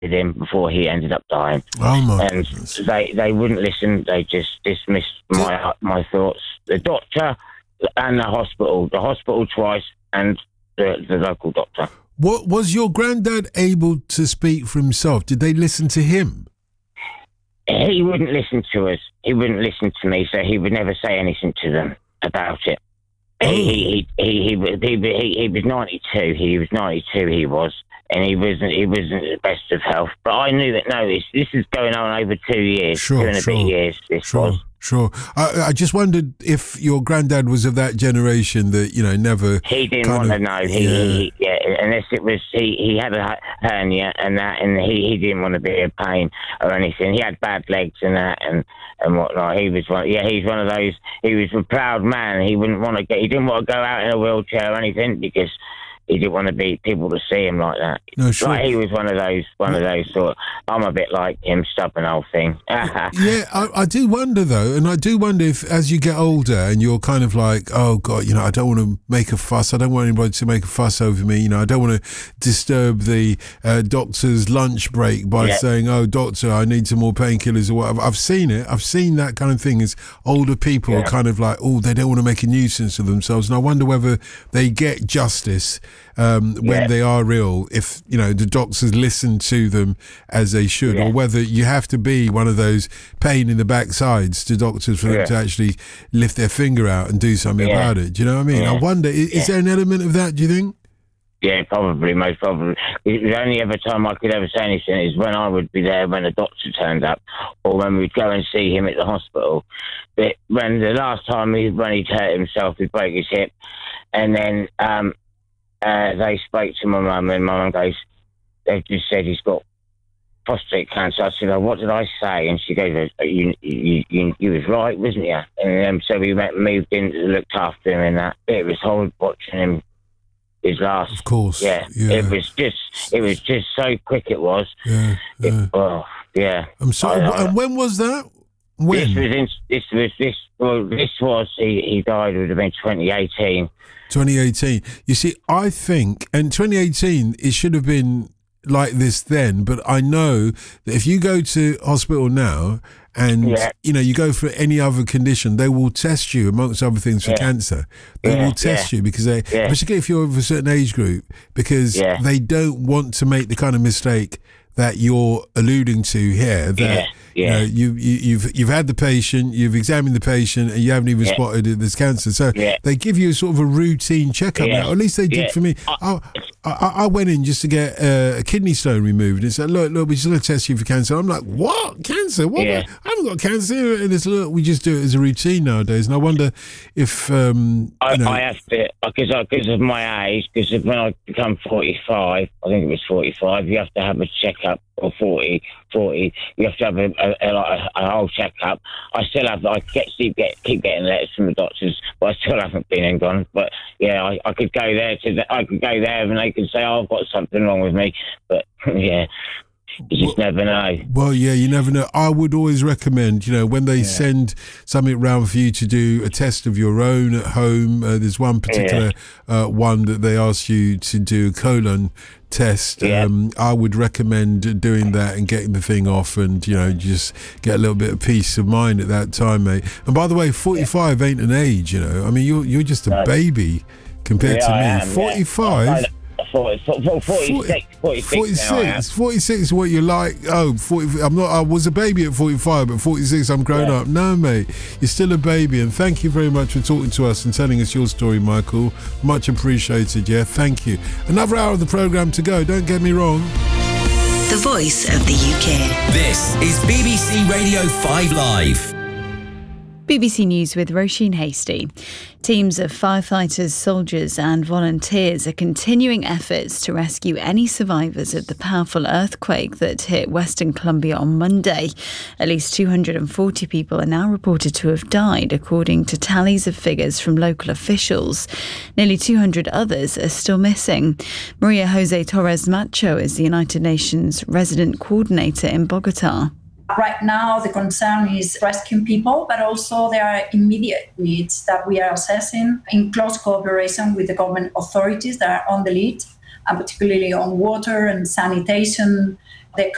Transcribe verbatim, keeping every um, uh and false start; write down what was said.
him before he ended up dying. Oh my and goodness. they they wouldn't listen. They just dismissed my my thoughts. The doctor and the hospital, the hospital twice, and the, the local doctor. What was your granddad able to speak for himself? Did they listen to him? He wouldn't listen to us. He wouldn't listen to me, so he would never say anything to them about it. Oh. He, he, he, he, he, he, he was ninety-two. He was ninety-two. He was, and he wasn't. He wasn't the best of health. But I knew that. No, this this is going on over two years, Sure, two and a sure, bit years. This Sure, was. sure. I, I just wondered if your granddad was of that generation that, you know, never. He didn't kind want of- to know. He, yeah. he, yeah, unless it was he. He had a hernia and that, and he, he didn't want to be in pain or anything. He had bad legs and that, and, and whatnot. He was one. Yeah, he's one of those. He was a proud man. He wouldn't want to get. He didn't want to go out in a wheelchair or anything because he didn't want to be people to see him like that. No, sure. Like he was one of those. One of those sort. Of, I'm a bit like him, stubborn old thing. Yeah, I, I do wonder though, and I do wonder if as you get older and you're kind of like, oh God, you know, I don't want to make a fuss. I don't want anybody to make a fuss over me. You know, I don't want to disturb the uh, doctor's lunch break by Yeah. saying, oh, doctor, I need some more painkillers or whatever. I've seen it. I've seen that kind of thing as older people Yeah. are kind of like, oh, they don't want to make a nuisance of themselves. And I wonder whether they get justice um, when Yeah. they are ill, if, you know, the doctors listen to them as they should, Yeah. or whether you have to be one of those pain in the backsides to doctors for them Yeah. to actually lift their finger out and do something Yeah. about it. Do you know what I mean? I Yeah. wonder, is, is Yeah. there an element of that, do you think? Yeah, probably, most probably. The only ever time I could ever say anything is when I would be there when the doctor turned up, or when we'd go and see him at the hospital. But when the last time he, when he'd hurt himself, he broke his hip, and then um, uh, they spoke to my mum, and my mum goes, they've just said he's got prostate cancer. I said, oh, what did I say? And she goes, you, you, you, you was right, wasn't you? And um, so we went, moved in, looked after him, and that. It was horrible watching him. His last, Of course. yeah, Yeah. it was just, it was just so quick. It was, Yeah. it, yeah. oh, yeah. I'm sorry. I- I- and when was that? When? This was, in, this was, this, well, this was. He, he died. It would have been twenty eighteen. twenty eighteen. You see, I think, and twenty eighteen, it should have been like this then, but I know that if you go to hospital now and, Yeah. you know, you go for any other condition, they will test you, amongst other things, for Yeah. cancer. They Yeah, will test yeah. you because they, Yeah. particularly if you're of a certain age group, because Yeah. they don't want to make the kind of mistake that you're alluding to here, that Yeah, you yeah. know, you, you, you've you've had the patient, you've examined the patient, and you haven't even Yeah. spotted that there's cancer. So Yeah. they give you sort of a routine checkup Yeah. now, or at least they did Yeah. for me. I, I, I went in just to get uh, a kidney stone removed. And said, look, look, we're just going to test you for cancer. I'm like, what? Cancer? What? Yeah. I haven't got cancer. And it's, look, we just do it as a routine nowadays. And I wonder if, um, I, you know, I have to, because because of my age, because when I become forty-five, I think it was forty-five, you have to have a checkup, or forty, forty, you have to have a, a, a, a, a whole checkup. I still have, I get, keep, get, keep getting letters from the doctors, but I still haven't been and gone. But yeah, I, I could go there to, the, I could go there and they could say, oh, I've got something wrong with me. But yeah, you just never know. well, yeah, you never know. I would always recommend, you know, when they send something round for you to do a test of your own at home, uh, there's one particular uh, one that they ask you to do a colon test. Yeah. Um, I would recommend doing that and getting the thing off, and, you know, just get a little bit of peace of mind at that time, mate. And by the way, forty-five ain't an age, you know. I mean, you're you're just a No. baby compared Yeah, to I me. am, yeah. forty-five. I- I- forty, forty, forty-six, forty-six, now I am. forty-six, forty-six is what you're like. Oh, forty, I'm not. I was a baby at forty-five, but forty-six, I'm grown Yeah. up. No, mate, you're still a baby. And thank you very much for talking to us and telling us your story, Michael. Much appreciated. Yeah, thank you. Another hour of the programme to go. Don't get me wrong. The voice of the U K. This is B B C Radio five Live. B B C News with Roisin Hasty. Teams of firefighters, soldiers and volunteers are continuing efforts to rescue any survivors of the powerful earthquake that hit Western Colombia on Monday. At least two hundred forty people are now reported to have died, according to tallies of figures from local officials. Nearly two hundred others are still missing. Maria Jose Torres Macho is the United Nations resident coordinator in Bogota. Right now, the concern is rescuing people, but also there are immediate needs that we are assessing in close cooperation with the government authorities that are on the lead, and particularly on water and sanitation